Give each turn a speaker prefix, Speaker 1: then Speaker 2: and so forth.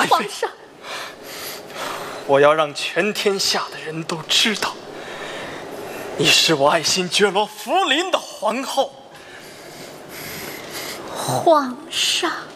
Speaker 1: 妃，
Speaker 2: 皇上，
Speaker 1: 我要让全天下的人都知道，你是我爱新觉罗福临的皇后。
Speaker 2: 皇上。